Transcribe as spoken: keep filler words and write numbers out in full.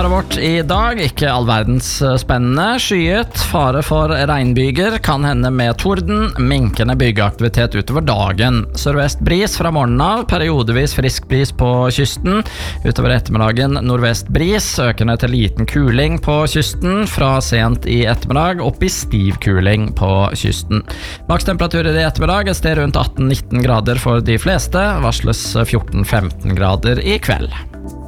Været vårt i dag, ikke all verdens spennende. Skyet, fare for regnbyger, kan hende med torden, minkende byggeaktivitet utover dagen. Sørvest bris fra morgenen av, periodevis frisk bris på kysten. Utover ettermiddagen nordvest bris, økende til liten kuling på kysten. Fra sent i ettermiddag opp i stiv kuling på kysten. Makstemperaturer i ettermiddag, et sted rundt atten nitten grader for de fleste, varsles fjorten femten grader i kveld.